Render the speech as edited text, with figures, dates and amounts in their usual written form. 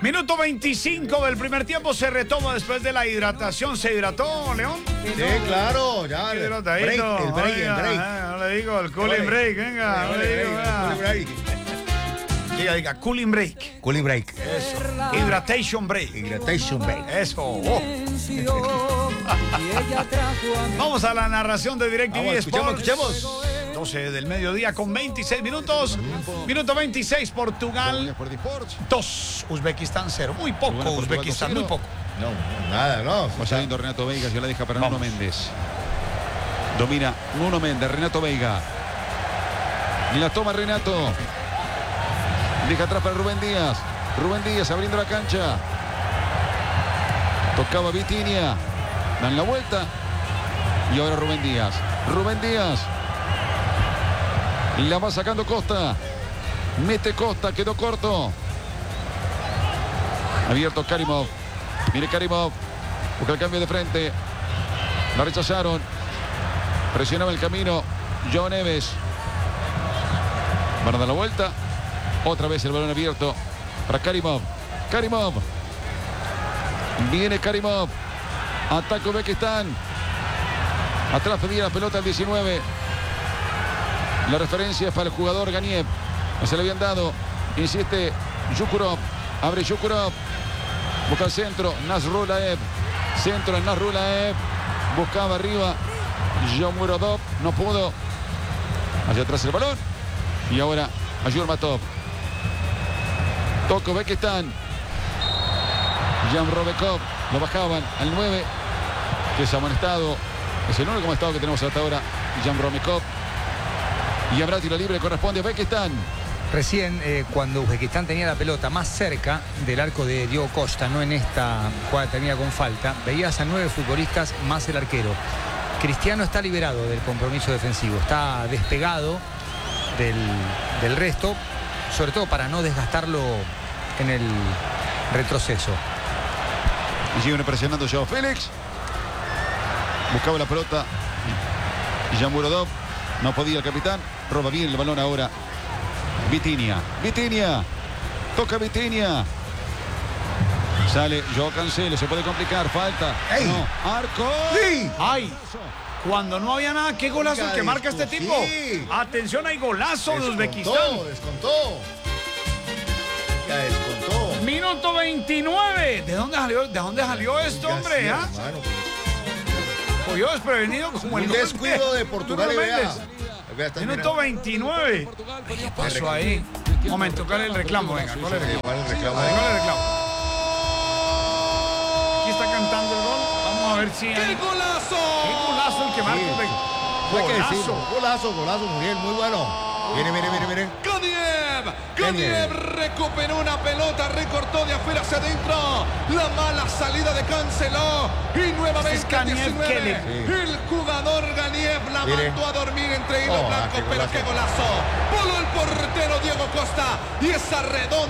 Minuto 25 del primer tiempo, se retoma después de la hidratación. ¿Se hidrató, León? Sí, claro, ya. El break, El break. No le digo, el cooling break, venga. No le digo, Diga, cooling break. Cooling break. Eso. Hidratation break. Hidratation break. Eso. Oh. Vamos a la narración de DirecTV Sports. Escuchemos. 12 del mediodía con 26 minutos. Minuto 26, Portugal 2, Uzbekistán 0. Muy poco, Uzbekistán, muy poco. No, nada, no. Va saliendo Renato Veiga, ya la deja para Nuno Méndez. Domina Nuno Méndez, Renato Veiga. Y la toma Renato. Deja atrás para Rubén Díaz. Rubén Díaz abriendo la cancha. Tocaba Vitinha. Dan la vuelta. Y ahora Rubén Díaz. Rubén Díaz. La va sacando Costa. Mete Costa, quedó corto. Abierto Karimov. Viene Karimov. Busca el cambio de frente. La rechazaron. Presionaba el camino João Neves. Van a dar la vuelta. Otra vez el balón abierto para Karimov. Karimov. Viene Karimov. Ataca Uzbekistán. Atrás pedía la pelota el 19. La referencia es para el jugador Ganiev. No se le habían dado. Insiste Yukurov. Abre Yukurov. Busca el centro. Nasrulaev. Centro en Nasrulaev. Buscaba arriba Yomurodov. No pudo. Hacia atrás el balón. Y ahora a Yurmatov. Toca Uzbekistán. Jan Robekov. Lo bajaban al 9. Que es amonestado. Es el único amonestado que tenemos hasta ahora. Jan Robekov. Y habrá tiro libre, corresponde a Uzbekistán. Recién, cuando Uzbekistán tenía la pelota más cerca del arco de Diogo Costa, no en esta jugada termina con falta, veías a 9 futbolistas más el arquero. Cristiano está liberado del compromiso defensivo, está despegado del resto, sobre todo para no desgastarlo en el retroceso. Y sigue presionando Joao Félix. Buscaba la pelota Yamurodov. No podía el capitán. Roba bien el balón ahora Vitinha. Vitinha. Toca Vitinha. Sale Joao Cancelo. Se puede complicar. Falta. ¡Ey! No. Arco. ¡Sí! ¡Ay! Cuando no había nada, ¿qué golazo el que marca este sí. tipo? Atención, hay golazo de Uzbekistán. Descontó. Ya descontó. Minuto 29. ¿De dónde salió esto, hombre? Sí, ¿Ah? hermano. Cogió desprevenido como el Un gol descuido de Portugal y vea. Minuto 29. ¿Qué pasó ahí? Un momento, ¿cuál es el reclamo? Venga, ¿cuál es el reclamo? ¿Cuál es el reclamo? Aquí está cantando el gol. Vamos a ver si hay... ¡Qué golazo! ¡Qué golazo el que marca! Golazo, Muriel, muy bueno. Mire. Ganiev recuperó una pelota, recortó de afuera hacia adentro. La mala salida de Cancelo. Y nuevamente Este es Ganiev, 19. que El jugador Ganiev la Mire. mandó a dormir entre hilo blanco, qué pero golazo. qué golazo. Voló el portero Diego Costa. Y esa redonda.